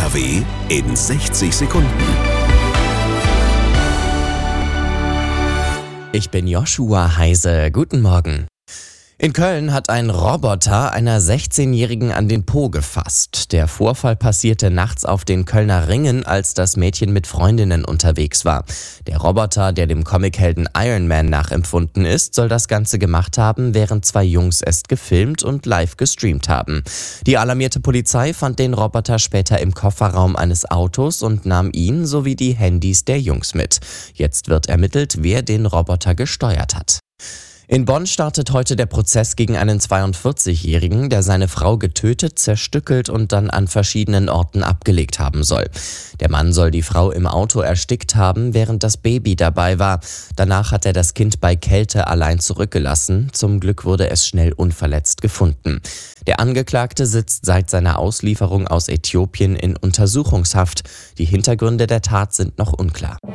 DW in 60 Sekunden. Ich bin Joshua Heise. Guten Morgen. In Köln hat ein Roboter einer 16-Jährigen an den Po gefasst. Der Vorfall passierte nachts auf den Kölner Ringen, als das Mädchen mit Freundinnen unterwegs war. Der Roboter, der dem Comichelden Iron Man nachempfunden ist, soll das Ganze gemacht haben, während zwei Jungs es gefilmt und live gestreamt haben. Die alarmierte Polizei fand den Roboter später im Kofferraum eines Autos und nahm ihn sowie die Handys der Jungs mit. Jetzt wird ermittelt, wer den Roboter gesteuert hat. In Bonn startet heute der Prozess gegen einen 42-Jährigen, der seine Frau getötet, zerstückelt und dann an verschiedenen Orten abgelegt haben soll. Der Mann soll die Frau im Auto erstickt haben, während das Baby dabei war. Danach hat er das Kind bei Kälte allein zurückgelassen. Zum Glück wurde es schnell unverletzt gefunden. Der Angeklagte sitzt seit seiner Auslieferung aus Äthiopien in Untersuchungshaft. Die Hintergründe der Tat sind noch unklar.